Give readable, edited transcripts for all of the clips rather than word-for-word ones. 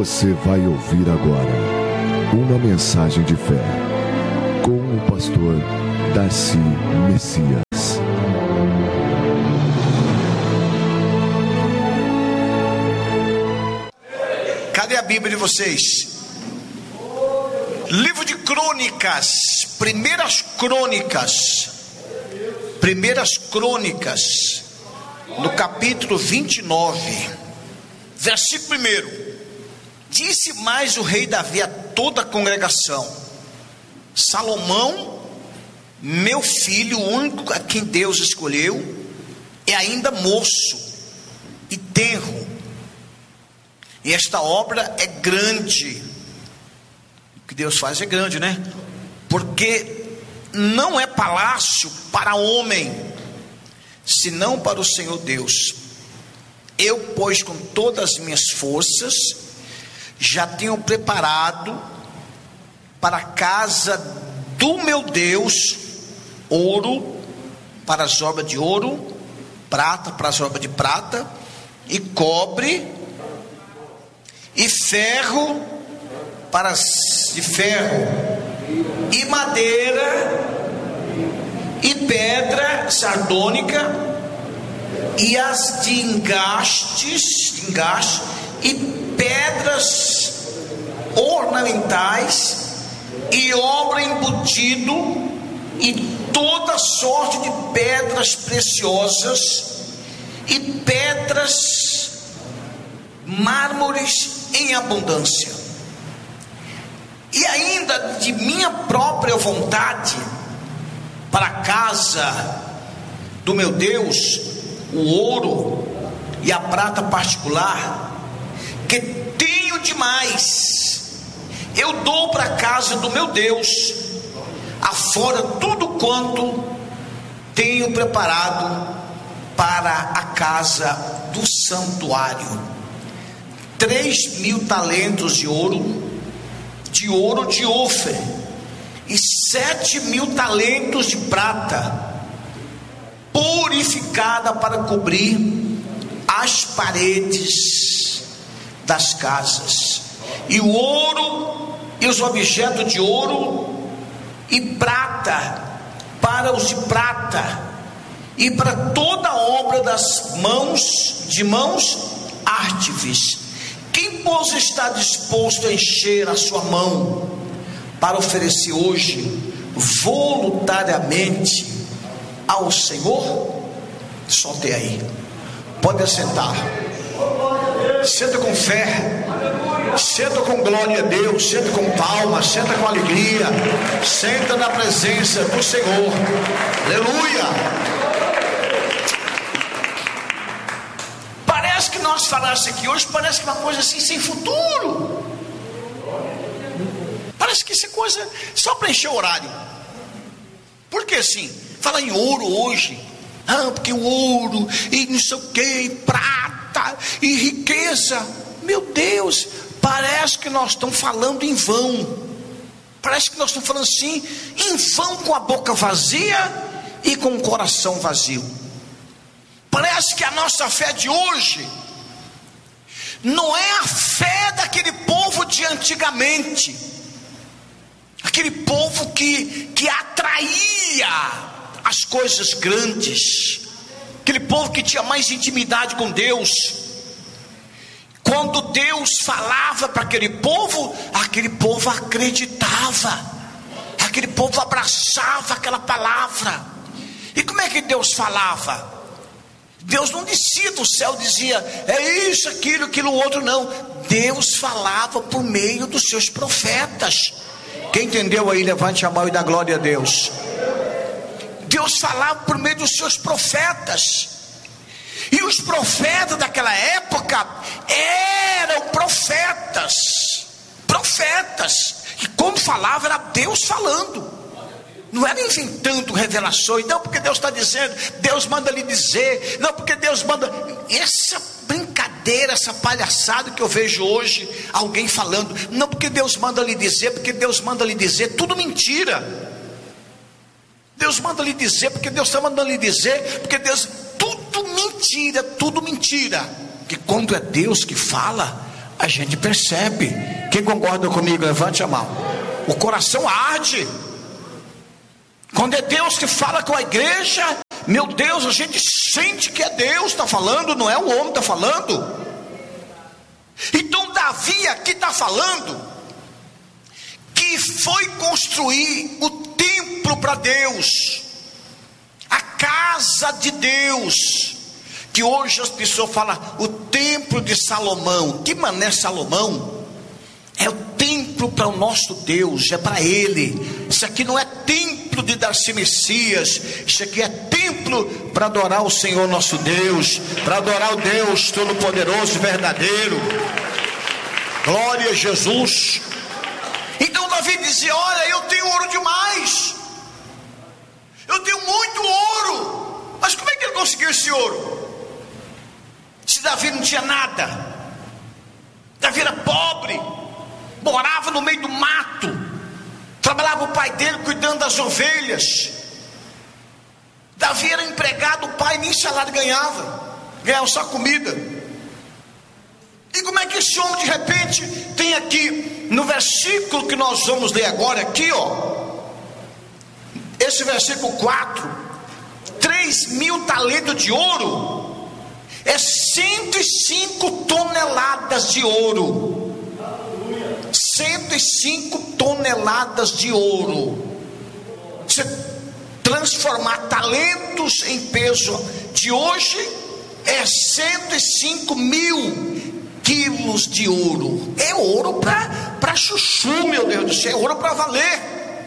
Você vai ouvir agora uma mensagem de fé com o pastor Darcy Messias. Cadê a Bíblia de vocês? Livro de Crônicas, Primeiras Crônicas, no capítulo 29, versículo 1. Disse mais o rei Davi a toda a congregação: Salomão, meu filho, o único a quem Deus escolheu, é ainda moço e tenro, e esta obra é grande. O que Deus faz é grande, né? Porque não é palácio para homem, senão para o Senhor Deus. Eu, pois, com todas as minhas forças, já tenho preparado para a casa do meu Deus ouro para as obras de ouro, prata para as obras de prata, e cobre, e ferro para as de ferro, e madeira, e pedra sardônica, e as de engaste, e pedras ornamentais, e obra embutido, e toda sorte de pedras preciosas, e pedras, mármores em abundância. E ainda de minha própria vontade, para a casa do meu Deus, o ouro e a prata particular, que tenho demais, eu dou para a casa do meu Deus, afora tudo quanto tenho preparado para a casa do santuário: 3.000 talentos de ouro de Ofir, e 7.000 talentos de prata purificada, para cobrir as paredes das casas, e o ouro e os objetos de ouro e prata para os de prata, e para toda a obra das mãos ártives. Quem, pois, está disposto a encher a sua mão para oferecer hoje voluntariamente ao Senhor? Solte aí, pode assentar. Senta com fé, senta com glória a Deus, senta com palmas, senta com alegria, senta na presença do Senhor. Aleluia. Parece que nós falamos aqui hoje, parece que é uma coisa assim sem futuro. Parece que isso é coisa só para encher o horário. Porque assim, fala em ouro hoje, porque o ouro e não sei o que, prata e riqueza. Meu Deus, parece que nós estamos falando em vão. Parece que nós estamos falando assim, em vão, com a boca vazia e com o coração vazio. Parece que a nossa fé de hoje não é a fé daquele povo de antigamente, aquele povo que atraía as coisas grandes, aquele povo que tinha mais intimidade com Deus. Quando Deus falava para aquele povo acreditava, aquele povo abraçava aquela palavra. E como é que Deus falava? Deus não descia do céu, dizia é isso, aquilo, outro, não. Deus falava por meio dos seus profetas. Quem entendeu aí, levante a mão e dá glória a Deus. Deus falava por meio dos seus profetas. E os profetas daquela época eram profetas. E como falava, era Deus falando. Não era inventando revelações. Não, porque Deus está dizendo, Deus manda lhe dizer. Não, porque Deus manda. Essa brincadeira, essa palhaçada que eu vejo hoje, alguém falando, não, porque Deus manda lhe dizer, porque Deus manda lhe dizer, tudo mentira. Deus manda lhe dizer, porque Deus está mandando lhe dizer, porque Deus, tudo mentira. Que quando é Deus que fala, A gente percebe. Quem concorda comigo, levante a mão. O coração arde. Quando é Deus que fala com a igreja, meu Deus, a gente sente que é Deus está falando, não é o homem está falando. Então Davi aqui está falando que foi construir o templo para Deus, a casa de Deus, que hoje as pessoas falam o templo de Salomão. Que mané Salomão? É o templo para o nosso Deus, é para Ele. Isso aqui não é templo de Darcy Messias, isso aqui é templo para adorar o Senhor nosso Deus, para adorar o Deus Todo-Poderoso e verdadeiro. Glória a Jesus. Então Davi dizia: olha, eu tenho ouro demais, eu tenho muito ouro. Mas como é que ele conseguiu esse ouro? Se Davi não tinha nada, Davi era pobre, morava no meio do mato, trabalhava o pai dele cuidando das ovelhas. Davi era empregado, o pai nem salário ganhava só comida. E como é que esse homem de repente tem aqui no versículo que nós vamos ler agora aqui, esse versículo 4, 3.000 talentos de ouro é 105 toneladas de ouro. 105 toneladas de ouro. Você transformar talentos em peso de hoje é 105 mil quilos de ouro. É ouro para chuchu, meu Deus do céu, é ouro para valer.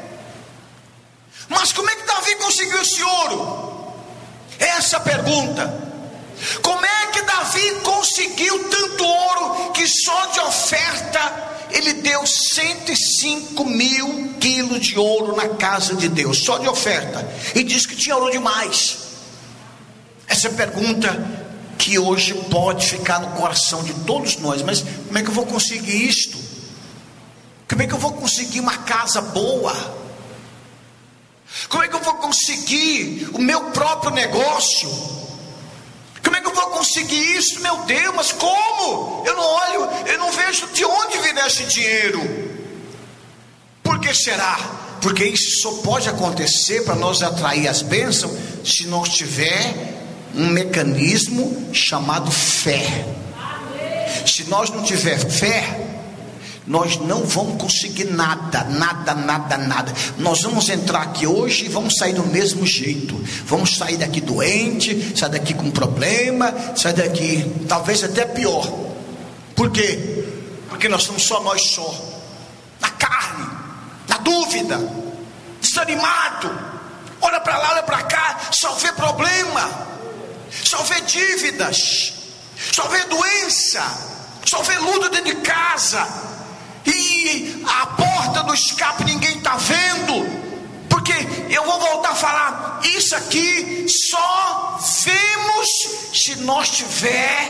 Mas como é que Davi conseguiu esse ouro? Essa pergunta. Como é que Davi conseguiu tanto ouro que só de oferta ele deu 105 mil quilos de ouro na casa de Deus, só de oferta, e disse que tinha ouro demais? Essa pergunta que hoje pode ficar no coração de todos nós. Mas como é que eu vou conseguir isto? Como é que eu vou conseguir uma casa boa? Como é que eu vou conseguir o meu próprio negócio? Como é que eu vou conseguir isso? Meu Deus, mas como? Eu não olho, eu não vejo de onde virá esse dinheiro. Por que será? Porque isso só pode acontecer para nós atrair as bênçãos se nós tiver um mecanismo chamado fé. Se nós não tiver fé, nós não vamos conseguir nada. Nós vamos entrar aqui hoje e vamos sair do mesmo jeito. Vamos sair daqui doente, sair daqui com problema, sair daqui talvez até pior. Por quê? Porque nós somos nós na carne, na dúvida, desanimado, olha para lá, olha para cá, só vê problema, só vê dívidas, só vê doença, só vê luta dentro de casa. E a porta do escape ninguém está vendo. Porque eu vou voltar a falar, isso aqui só vemos se nós tiver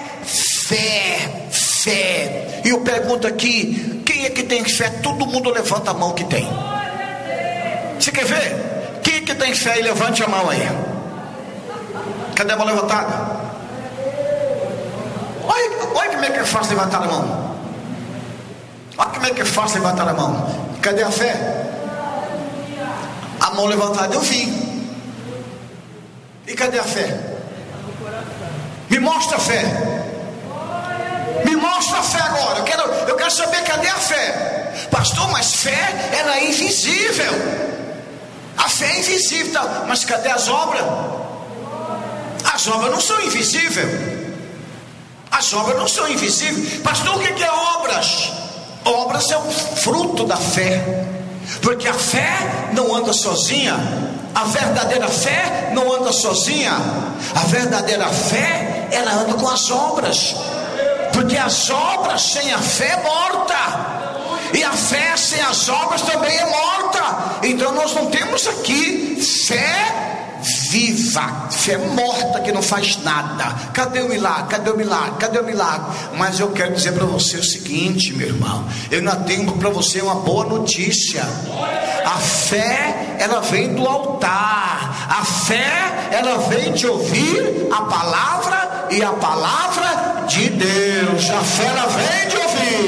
fé. E eu pergunto aqui, quem é que tem fé? Todo mundo levanta a mão que tem. Você quer ver? Quem é que tem fé? E levante a mão aí. Cadê a mão levantada? Olha como é que é fácil levantar a mão. Olha como é que é fácil levantar a mão. Cadê a fé? A mão levantada eu vi. E cadê a fé? Me mostra a fé. Me mostra a fé agora. Eu quero saber, cadê a fé? Pastor, mas fé, ela é invisível. A fé é invisível, tá? Mas cadê as obras? As obras não são invisíveis. As obras não são invisíveis. Pastor, o que é obras? Obras é o fruto da fé. Porque a fé não anda sozinha. A verdadeira fé não anda sozinha. A verdadeira fé, ela anda com as obras. Porque as obras sem a fé é morta. E a fé sem as obras também é morta. Então nós não temos aqui fé viva, fé morta que não faz nada. Cadê o milagre? Cadê o milagre? Cadê o milagre? Mas eu quero dizer para você o seguinte, meu irmão, eu ainda tenho para você uma boa notícia. A fé, ela vem do altar. A fé, ela vem de ouvir a palavra, e a palavra de Deus. A fé, ela vem de ouvir.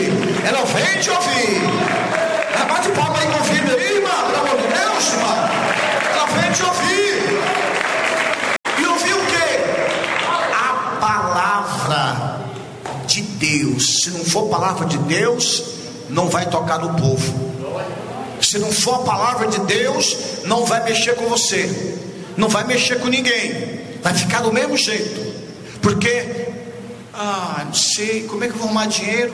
vem te ouvir. Bate palma aí com o filho aí, irmão, pelo amor de Deus, irmão. Ela vem te ouvir. E ouvir o quê? A palavra de Deus. Se não for palavra de Deus, não vai tocar no povo. Se não for a palavra de Deus, não vai mexer com você, não vai mexer com ninguém, vai ficar do mesmo jeito. Porque não sei, como é que eu vou arrumar dinheiro?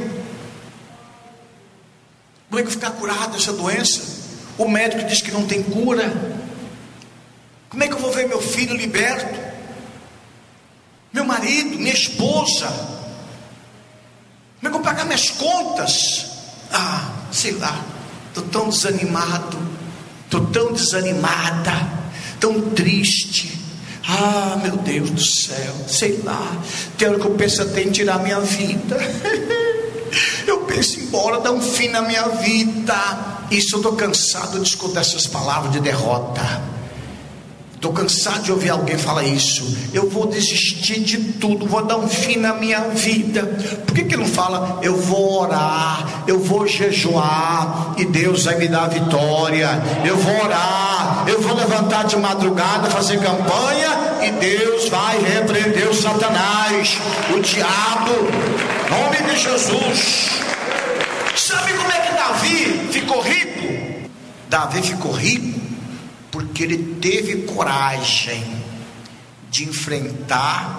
Como é que eu vou ficar curado dessa doença? O médico diz que não tem cura. Como é que eu vou ver meu filho liberto? Meu marido, minha esposa? Como é que eu vou pagar minhas contas? Sei lá, estou tão desanimado, estou tão desanimada, tão triste. Meu Deus do céu, sei lá. Tem hora que eu penso até em tirar minha vida. Eu penso em ir embora, dar um fim na minha vida. Isso eu estou cansado de escutar essas palavras de derrota. Estou cansado de ouvir alguém falar isso. Eu vou desistir de tudo, vou dar um fim na minha vida. Por que não fala, eu vou orar, eu vou jejuar e Deus vai me dar a vitória? Eu vou orar, eu vou levantar de madrugada, fazer campanha e Deus vai repreender o Satanás, o diabo, em nome de Jesus. Sabe como é que Davi ficou rico? Davi ficou rico porque ele teve coragem de enfrentar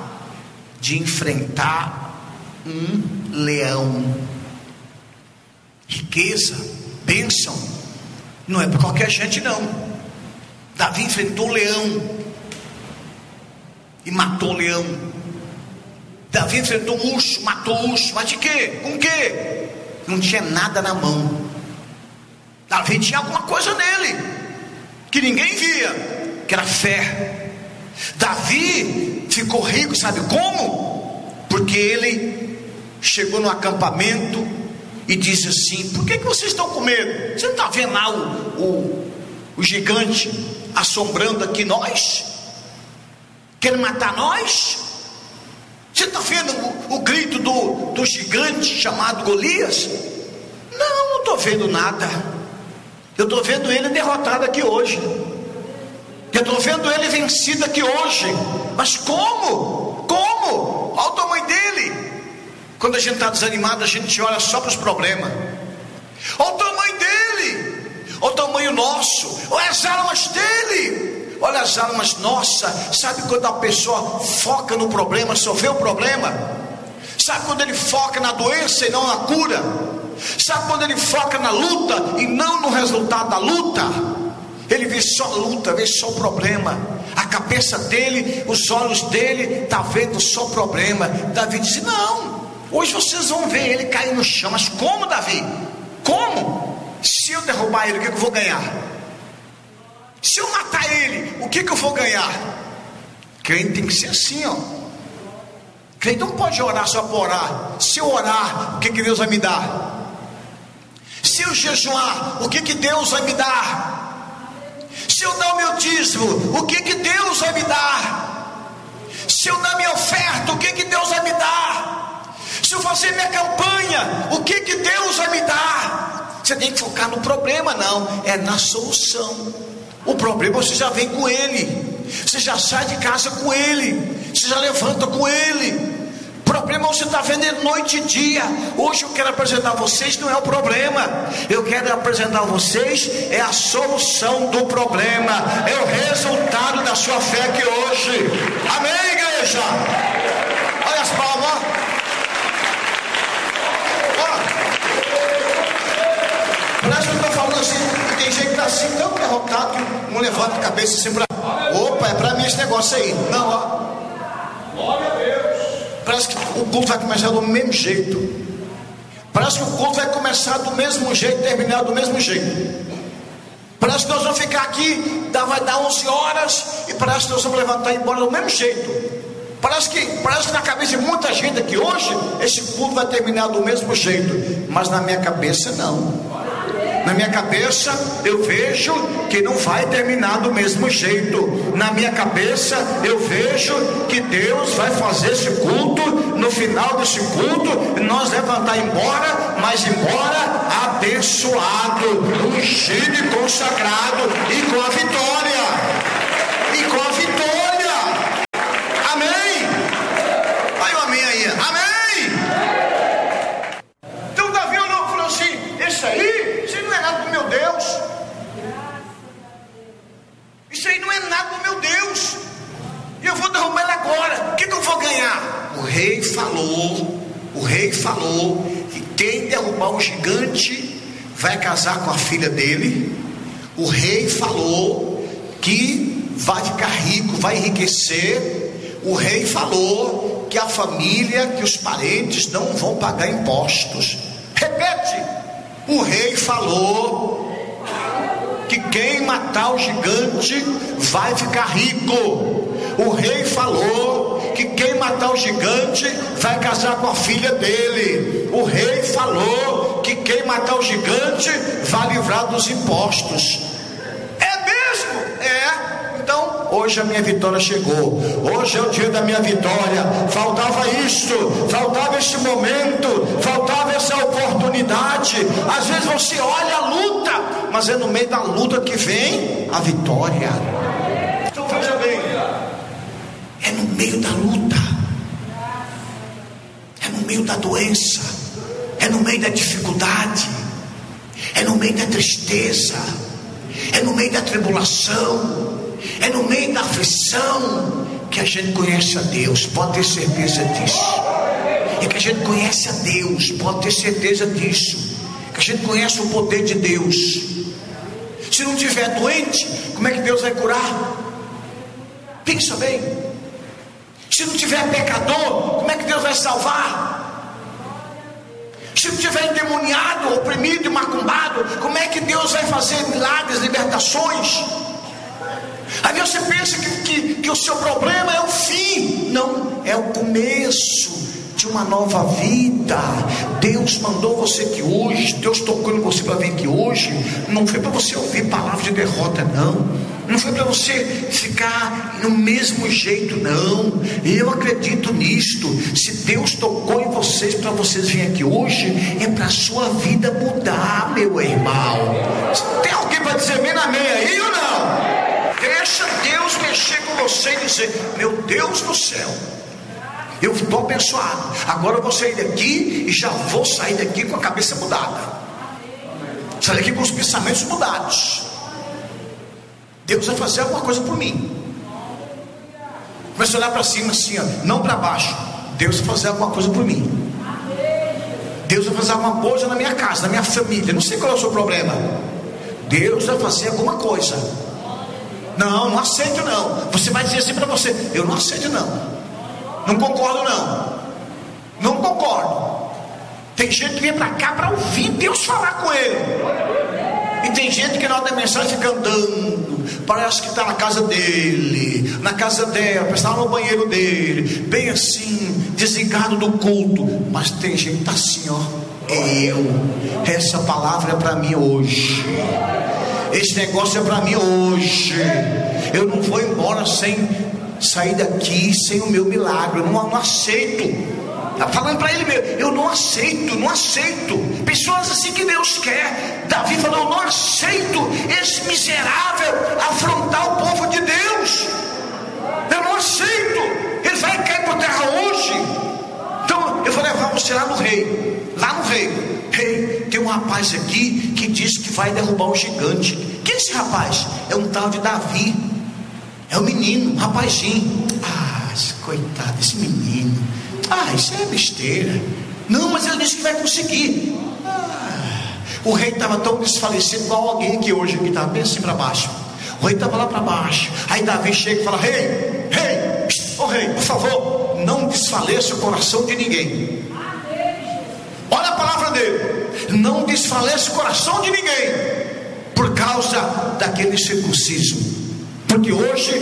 um leão. Riqueza, bênção, não é para qualquer gente não. Davi enfrentou o leão e matou o leão. Davi enfrentou um urso, matou o urso. Mas de quê? Com quê? Não tinha nada na mão. Davi tinha alguma coisa nele que ninguém via, que era fé. Davi ficou rico, sabe como? Porque ele chegou no acampamento e disse assim: por que vocês estão com medo? Você não está vendo lá o gigante assombrando aqui nós? Querem matar nós? Você está vendo o grito do gigante chamado Golias? Não estou vendo nada. Eu estou vendo ele derrotado aqui hoje. Eu estou vendo ele vencido aqui hoje. Mas como? Como? Olha o tamanho dele. Quando a gente está desanimado, a gente olha só para os problemas. Olha o tamanho dele. Olha o tamanho nosso. Olha as armas dele. Olha as armas nossas. Sabe quando a pessoa foca no problema, só vê o problema? Sabe quando ele foca na doença e não na cura? Sabe quando ele foca na luta e não no resultado da luta? Ele vê só luta, vê só problema. A cabeça dele, os olhos dele está vendo só problema. Davi disse: não, hoje vocês vão ver ele cair no chão. Mas como, Davi? Como? Se eu derrubar ele, o que eu vou ganhar? Se eu matar ele, o que eu vou ganhar? Crente tem que ser assim, ó. Crente não pode orar só para orar. Se eu orar, o que Deus vai me dar? Se eu jejuar, o que Deus vai me dar? Se eu dar o meu dízimo, o que Deus vai me dar? Se eu dar minha oferta, o que Deus vai me dar? Se eu fazer minha campanha, o que Deus vai me dar? Você tem que focar no problema, não, é na solução. O problema você já vem com ele, você já sai de casa com ele, você já levanta com ele. O problema você está vendo de noite e dia. Hoje eu quero apresentar a vocês, não é o problema. Eu quero apresentar a vocês é a solução do problema, é o resultado da sua fé aqui hoje. Amém, igreja? Olha as palmas. Parece que eu estou falando assim, que tem gente que está assim tão derrotado que não levanta a cabeça assim para... Opa, é para mim esse negócio aí. Não, ó. Glória a Deus. Parece que o culto vai começar do mesmo jeito. Parece que o culto vai começar do mesmo jeito, terminar do mesmo jeito. Parece que nós vamos ficar aqui, vai dar 11 horas e parece que nós vamos levantar e ir embora do mesmo jeito. Parece que na cabeça de muita gente aqui hoje, esse culto vai terminar do mesmo jeito. Mas na minha cabeça não. Na minha cabeça eu vejo que não vai terminar do mesmo jeito. Na minha cabeça eu vejo que Deus vai fazer esse culto. No final desse culto nós levantar embora, mas embora abençoado, ungido e consagrado, e com a vitória. E com a vitória. Amém? Vai o amém aí. Amém? Então Davi olhou e falou assim: isso não é nada do meu Deus. Isso aí não é nada do meu Deus. E eu vou derrubar ele agora. O que eu vou ganhar? O rei falou que quem derrubar o gigante vai casar com a filha dele. O rei falou que vai ficar rico, vai enriquecer. O rei falou que a família, que os parentes não vão pagar impostos. Repete: o rei falou que quem matar o gigante vai ficar rico. O rei falou que quem matar o gigante vai casar com a filha dele. O rei falou que quem matar o gigante vai livrar dos impostos. É mesmo? É. Então, hoje a minha vitória chegou. Hoje é o dia da minha vitória. Faltava isto, faltava este momento, faltava essa oportunidade. Às vezes você olha a luta, mas é no meio da luta que vem a vitória. Então veja bem, é no meio da luta, é no meio da doença, é no meio da dificuldade, é no meio da tristeza, é no meio da tribulação, é no meio da aflição que a gente conhece a Deus. Pode ter certeza disso. É que a gente conhece a Deus. Pode ter certeza disso. Que a gente conhece o poder de Deus. Se não tiver doente, como é que Deus vai curar? Pensa bem. Se não tiver pecador, como é que Deus vai salvar? Se não tiver endemoniado, oprimido e macumbado, como é que Deus vai fazer milagres, libertações? Aí você pensa que o seu problema é o fim. Não, é o começo de uma nova vida. Deus mandou você aqui hoje, Deus tocou em você para vir aqui hoje. Não foi para você ouvir palavras de derrota, não foi para você ficar no mesmo jeito, não. Eu acredito nisto. Se Deus tocou em vocês para vocês virem aqui hoje, é para a sua vida mudar, meu irmão. Tem alguém para dizer amém aí ou não? Deixa Deus mexer com você e dizer: meu Deus do céu, eu estou abençoado. Agora eu vou sair daqui e já vou sair daqui com a cabeça mudada. Sair daqui com os pensamentos mudados. Deus vai fazer alguma coisa por mim. Começa a olhar para cima assim, ó, não para baixo. Deus vai fazer alguma coisa por mim. Deus vai fazer alguma coisa na minha casa, na minha família. Não sei qual é o seu problema. Deus vai fazer alguma coisa. Não aceito não. Você vai dizer assim para você: eu não aceito não concordo não concordo. Tem gente que vem para cá para ouvir Deus falar com ele, e tem gente que na hora da mensagem fica andando, parece que está na casa dele, na casa dela, parece que está no banheiro dele, bem assim, desligado do culto. Mas tem gente que está assim, ó: essa palavra é para mim hoje, esse negócio é para mim hoje. Eu não vou embora sem sair daqui sem o meu milagre. Eu não aceito. Está falando para ele mesmo: eu não aceito. Pessoas assim que Deus quer. Davi falou: eu não aceito esse miserável afrontar o povo de Deus. Eu não aceito. Ele vai cair por terra hoje. Então eu vou levar você lá no rei. Rei, tem um rapaz aqui que diz que vai derrubar um gigante. Quem é esse rapaz? É um tal de Davi. É um menino, um rapazinho. Coitado desse menino. Isso é besteira. Não, mas ele disse que vai conseguir. O rei estava tão desfalecido, igual alguém aqui hoje, que estava bem assim para baixo. O rei estava lá para baixo. Aí Davi chega e fala: rei, por favor, não desfaleça o coração de ninguém. Olha a palavra dele: não desfaleça o coração de ninguém por causa daquele circunciso. Porque hoje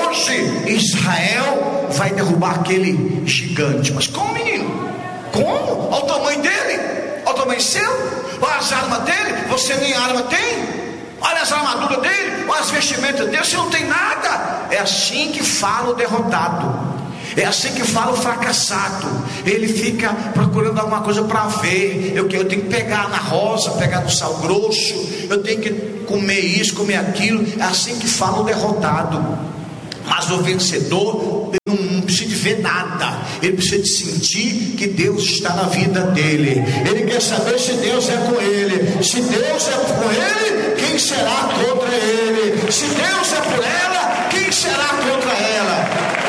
Israel vai derrubar aquele gigante. Mas como, menino? Como? Olha o tamanho dele, olha o tamanho seu, olha as armas dele. Você nem arma tem. Olha as armaduras dele, olha as vestimentas dele. Você não tem nada. É assim que fala o derrotado. É assim que fala o fracassado. Ele fica procurando alguma coisa para ver. Eu tenho que pegar na rosa, pegar no sal grosso, eu tenho que comer isso, comer aquilo. É assim que fala o derrotado. Mas o vencedor, ele não precisa de ver nada, ele precisa de sentir que Deus está na vida dele. Ele quer saber se Deus é com ele. Se Deus é com ele, quem será contra ele? Se Deus é por ela, quem será contra ela?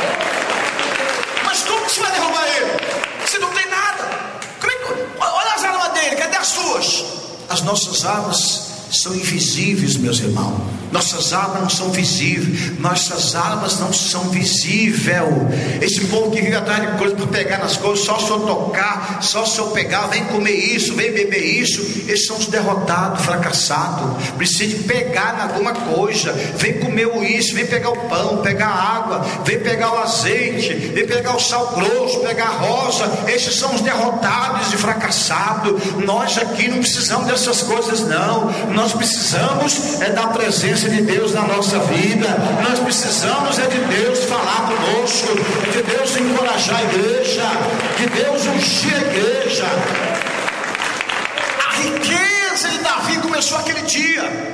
Mas como que você vai derrubar ele? Você não tem nada. Olha as armas dele, cadê as suas? As nossas armas são invisíveis, meus irmãos. Nossas armas não são visíveis. Nossas armas não são visíveis. Esse povo que vive atrás de coisas para pegar nas coisas, só se eu tocar, só se eu pegar, vem comer isso, vem beber isso. Esses são os derrotados, fracassados. Precisa de pegar em alguma coisa. Vem comer isso, vem pegar o pão, pegar a água, vem pegar o azeite, vem pegar o sal grosso, pegar a rosa. Esses são os derrotados e fracassados. Nós aqui não precisamos dessas coisas, não. Nós precisamos da presença de Deus na nossa vida. Nós precisamos de Deus falar conosco, de Deus encorajar a igreja, de Deus ungir a igreja. A riqueza de Davi começou aquele dia.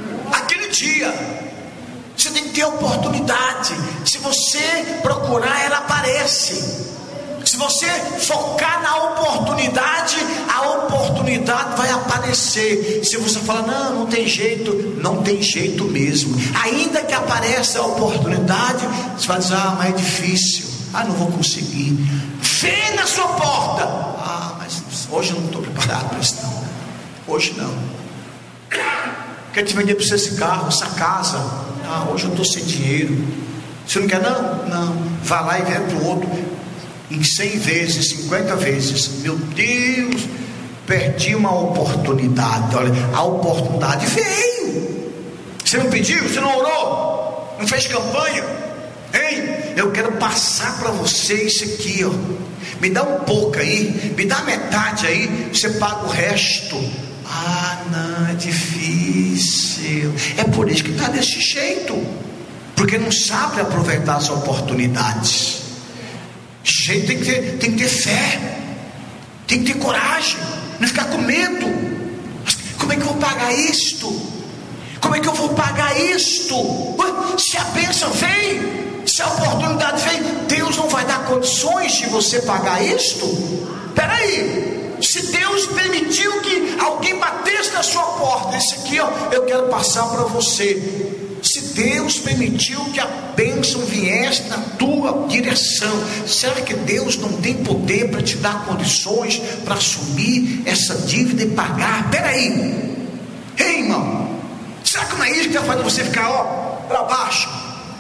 Você tem que ter oportunidade. Se você procurar, ela aparece. Se você focar na oportunidade, a oportunidade vai aparecer. Se você falar, não tem jeito, não tem jeito mesmo. Ainda que apareça a oportunidade, você vai dizer, mas é difícil, não vou conseguir. Vem na sua porta, mas hoje eu não estou preparado para isso não. Hoje não. Quer te vender para você esse carro, essa casa. Hoje eu estou sem dinheiro. Você não quer não? Vai lá e vem para o outro. Em 100 vezes, 50 vezes, meu Deus, perdi uma oportunidade. Olha, a oportunidade veio. Você não pediu? Você não orou? Não fez campanha? Hein? Eu quero passar para você isso aqui, ó. Me dá um pouco aí, me dá metade aí, você paga o resto. Não, é difícil. É por isso que está desse jeito, porque não sabe aproveitar as oportunidades. Gente, tem que ter fé, tem que ter coragem, não ficar com medo. Como é que eu vou pagar isto? Como é que eu vou pagar isto? Se a bênção vem, se a oportunidade vem, Deus não vai dar condições de você pagar isto? Peraí, se Deus permitiu que alguém batesse na sua porta, esse aqui, ó, eu quero passar para você. Se Deus permitiu que a bênção viesse na tua direção, será que Deus não tem poder para te dar condições para assumir essa dívida e pagar? Peraí, ei irmão, será que não é isso que está fazendo você ficar para baixo?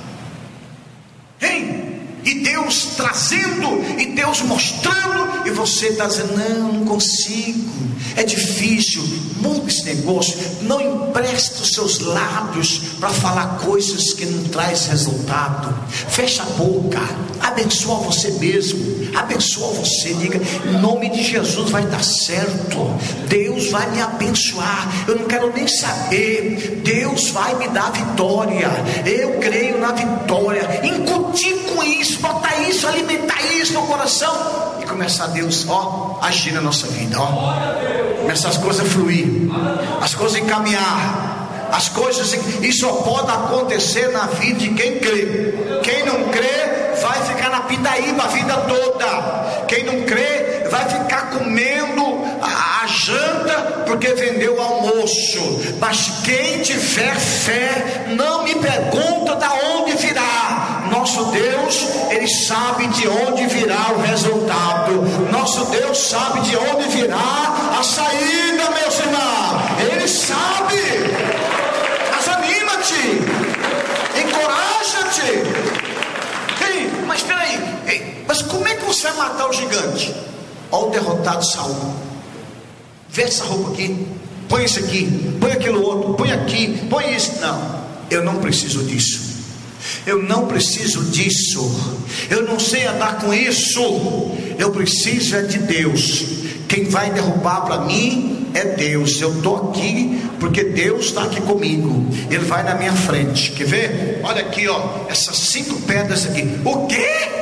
Hein? E Deus trazendo, e Deus mostrando, e você está dizendo, não consigo, é difícil. Muda esse negócio. Não empreste os seus lábios para falar coisas que não traz resultado. Fecha a boca, abençoa você mesmo, abençoa você, diga, em nome de Jesus vai dar certo, Deus vai me abençoar, eu não quero nem saber, Deus vai me dar vitória, eu creio na vitória. Incutir com isso, botar isso, alimentar isso no coração, e começar a Deus, agir na nossa vida, começar as coisas a fluir, as coisas a encaminhar, as coisas, isso só pode acontecer na vida de quem crê. Quem não crê vai ficar na pindaíba a vida toda. Quem não crê vai ficar comendo a janta porque vendeu o almoço. Mas quem tiver fé, não me pergunta da onde virá. Nosso Deus, Ele sabe de onde virá o resultado. Nosso Deus sabe de onde virá a saída, meus irmãos. Ele sabe. Mas anima-te, encoraja-te. Mas espera aí, mas como é que você vai matar o gigante? Olha o derrotado Saul. Veste essa roupa aqui, põe isso aqui, põe aquilo outro, põe aqui, põe isso. Não, eu não preciso disso. Eu não preciso disso. Eu não sei andar com isso. Eu preciso de Deus. Quem vai derrubar para mim é Deus. Eu estou aqui porque Deus está aqui comigo. Ele vai na minha frente. Quer ver? Olha aqui, essas 5 pedras aqui. O quê?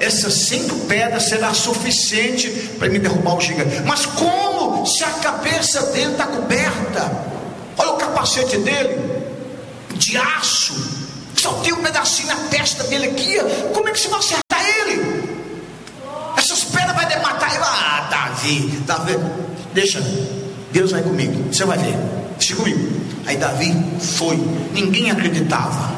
essas 5 pedras será suficiente para me derrubar o gigante. Mas como se a cabeça dele está coberta? Olha o capacete dele, de aço, só tem um pedacinho na testa dele aqui. Como é que você vai acertar ele? Essas pedras vai matar ele. Ah, Davi, tá vendo? Deixa, Deus vai comigo, você vai ver, deixa comigo. Aí Davi foi, ninguém acreditava.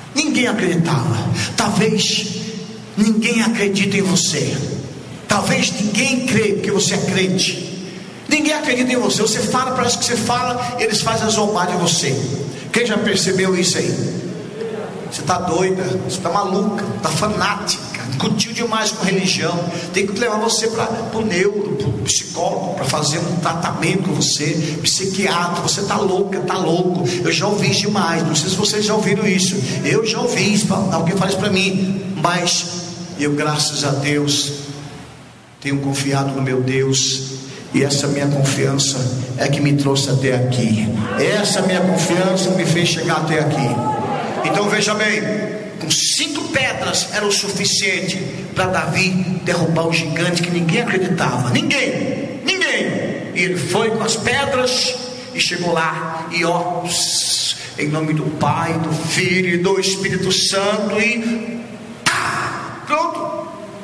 Talvez ninguém acredite em você, talvez ninguém creia porque você é crente. Ninguém acredita em você, você fala, parece que você fala, eles fazem a zombar de você. Quem já percebeu isso aí? Você está doida, você está maluca, está fanática, discutiu demais com religião. Tem que levar você para o neuro, para o psicólogo, para fazer um tratamento com você, psiquiatra. Você está louca, está louco. Eu já ouvi isso demais, não sei se vocês já ouviram isso. Eu já ouvi isso, alguém fala isso para mim. Mas eu, graças a Deus, tenho confiado no meu Deus. E essa minha confiança é que me trouxe até aqui. Essa minha confiança me fez chegar até aqui. Então veja bem, com 5 pedras era o suficiente para Davi derrubar o gigante que ninguém acreditava. Ninguém. E ele foi com as pedras e chegou lá. E ó, em nome do Pai, do Filho e do Espírito Santo. E pronto.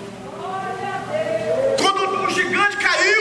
Quando o gigante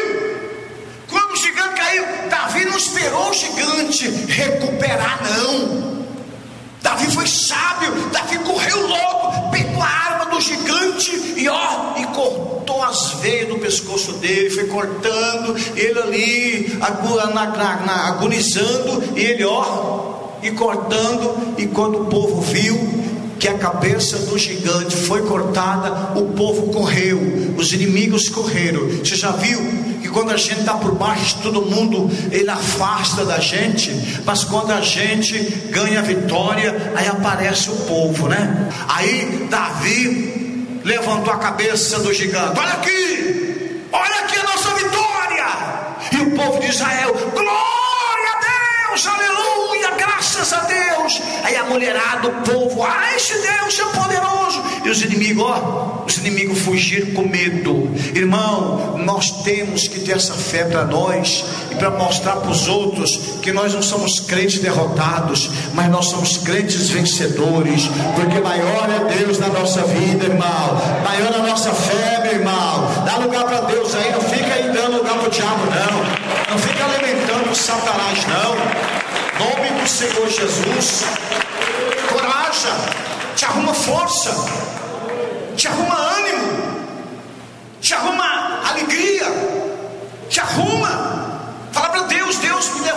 caiu, Davi não esperou o gigante recuperar, não. Davi foi sábio, Davi correu logo, pegou a arma do gigante e cortou as veias do pescoço dele, foi cortando, ele ali agonizando, e ele e cortando. E quando o povo viu que a cabeça do gigante foi cortada, o povo correu, os inimigos correram. Você já viu que quando a gente está por baixo, todo mundo ele afasta da gente, mas quando a gente ganha a vitória, aí aparece o povo, né? Aí Davi levantou a cabeça do gigante. Olha aqui a nossa vitória. E o povo de Israel, glória a Deus, aleluia, graças a Deus. Aí a mulherada, o povo, esse Deus é poderoso. E os inimigos fugiram com medo. Irmão, nós temos que ter essa fé para nós e para mostrar para os outros que nós não somos crentes derrotados, mas nós somos crentes vencedores, porque maior é Deus na nossa vida, irmão. Maior é a nossa fé, meu irmão. Dá lugar para Deus aí, não fica aí dando lugar para o diabo, não fica alimentando o Satanás, não. Em nome do Senhor Jesus, coragem, te arruma força, te arruma ânimo, te arruma alegria, te arruma. Fala para Deus, Deus me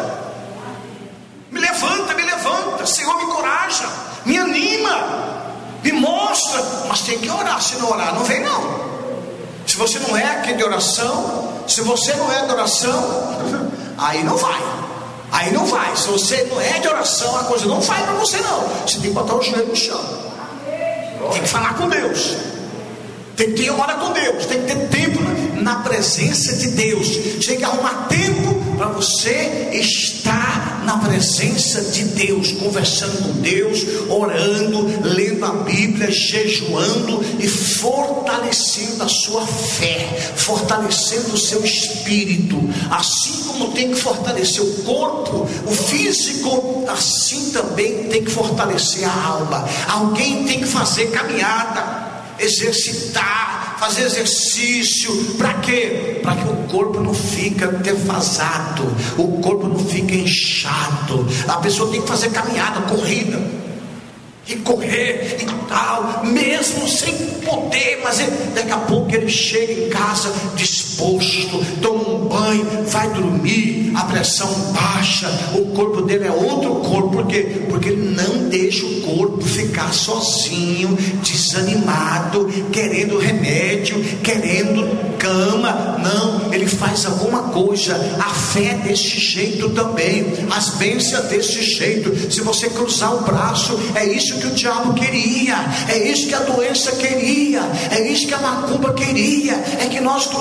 levanta, Senhor, me coraja, me anima, me mostra. Mas tem que orar, se não orar não vem não. Se você não é aquele de oração, se você não é de oração, aí não vai. Se você não é de oração, a coisa não vai para você não. Você tem que botar o joelho no chão, tem que falar com Deus, tem que ter hora com Deus, tem que ter tempo na presença de Deus. Tem que arrumar tempo para você estar na presença de Deus, conversando com Deus, orando, lendo a Bíblia, jejuando e fortalecendo a sua fé, fortalecendo o seu espírito. Assim como tem que fortalecer o corpo, o físico, assim também tem que fortalecer a alma. Alguém tem que fazer caminhada, exercitar, fazer exercício. Para quê? Para que o corpo não fique defasado, o corpo não fique inchado. A pessoa tem que fazer caminhada, corrida, e correr e tal, mesmo sem poder, mas daqui a pouco ele chega em casa disposto, toma um banho, vai dormir, a pressão baixa, o corpo dele é outro corpo. Por quê? Porque ele não deixa o corpo ficar sozinho, desanimado, querendo remédio, querendo cama. Não, ele faz alguma coisa. A fé é desse jeito também, as bênçãos desse jeito. Se você cruzar o braço, é isso que o diabo queria, é isso que a doença queria, é isso que a macumba queria, é que nós cruzássemos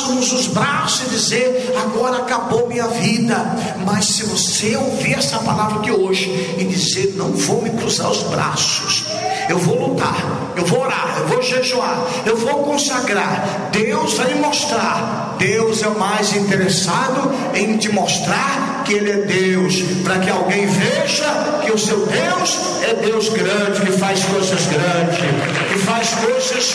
cruzarmos os braços e dizer: agora acabou minha vida. Mas se você ouvir essa palavra de hoje e dizer: não vou me cruzar os braços, eu vou lutar, eu vou orar, eu vou jejuar, eu vou consagrar, Deus vai me mostrar. Deus é o mais interessado em te mostrar que Ele é Deus, para que alguém veja que o seu Deus é Deus grande, que faz coisas grandes, que faz coisas